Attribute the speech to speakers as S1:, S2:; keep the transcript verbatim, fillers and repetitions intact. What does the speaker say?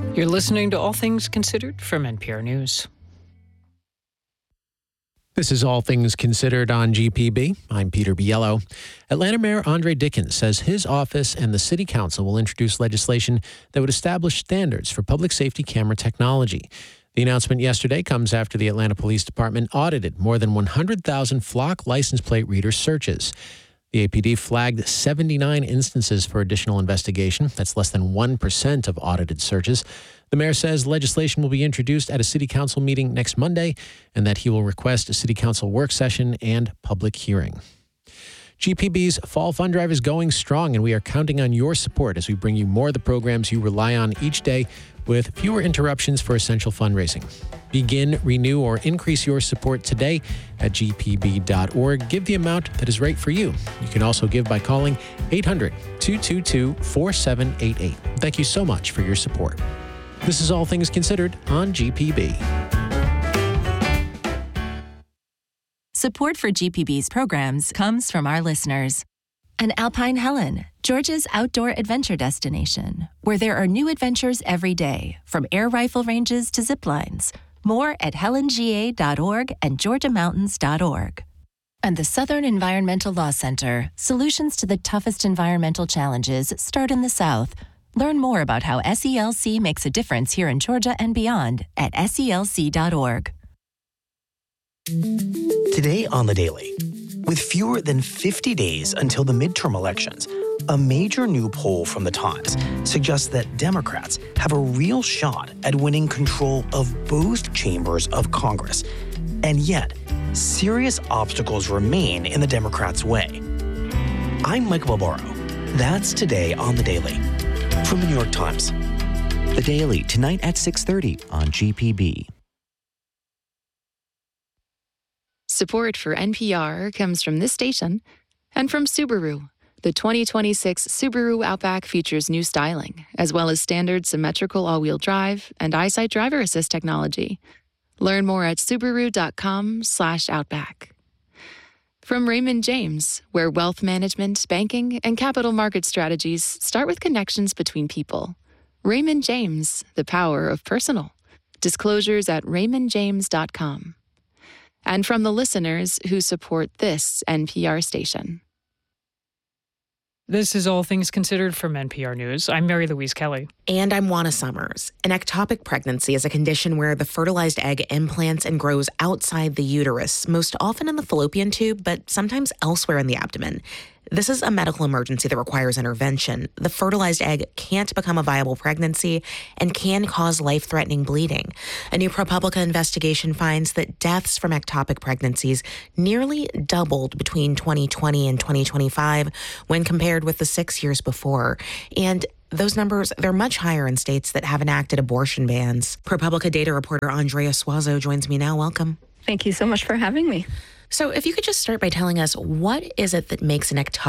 S1: You're listening to All Things Considered from N P R News.
S2: This is All Things Considered on G P B. I'm Peter Biello. Atlanta Mayor Andre Dickens says his office and the City Council will introduce legislation that would establish standards for public safety camera technology. The announcement yesterday comes after the Atlanta Police Department audited more than one hundred thousand Flock license plate reader searches. The A P D flagged seventy-nine instances for additional investigation. That's less than one percent of audited searches. The mayor says legislation will be introduced at a city council meeting next Monday and that he will request a city council work session and public hearing. G P B's Fall Fund Drive is going strong, and we are counting on your support as we bring you more of the programs you rely on each day with fewer interruptions for essential fundraising. Begin, renew, or increase your support today at g p b dot org. Give the amount that is right for you. You can also give by calling eight hundred, two two two, four seven eight eight. Thank you so much for your support. This is All Things Considered on G P B.
S3: Support for G P B's programs comes from our listeners. And Alpine Helen, Georgia's outdoor adventure destination, where there are new adventures every day, from air rifle ranges to zip lines. More at helen g a dot org and georgia mountains dot org. And the Southern Environmental Law Center, solutions to the toughest environmental challenges start in the South. Learn more about how S E L C makes a difference here in Georgia and beyond at S E L C dot org.
S4: Today on The Daily, with fewer than fifty days until the midterm elections, a major new poll from The Times suggests that Democrats have a real shot at winning control of both chambers of Congress. And yet, serious obstacles remain in the Democrats' way. I'm Michael Barbaro. That's today on The Daily. From the New York Times.
S5: The Daily, tonight at six thirty on G P B.
S6: Support for N P R comes from this station and from Subaru. The twenty twenty-six Subaru Outback features new styling, as well as standard symmetrical all-wheel drive and EyeSight driver assist technology. Learn more at subaru.com slash outback. From Raymond James, where wealth management, banking, and capital market strategies start with connections between people. Raymond James, the power of personal. Disclosures at raymond james dot com. And from the listeners who support this N P R station.
S1: This is All Things Considered from N P R News. I'm Mary Louise Kelly.
S7: And I'm Juana Summers. An ectopic pregnancy is a condition where the fertilized egg implants and grows outside the uterus, most often in the fallopian tube, but sometimes elsewhere in the abdomen. This is a medical emergency that requires intervention. The fertilized egg can't become a viable pregnancy and can cause life-threatening bleeding. A new ProPublica investigation finds that deaths from ectopic pregnancies nearly doubled between twenty twenty and twenty twenty-five when compared with the six years before. And those numbers, they're much higher in states that have enacted abortion bans. ProPublica data reporter Andrea Suazo joins me now. Welcome.
S8: Thank you so much for having me.
S7: So if you could just start by telling us, what is it that makes an ectopic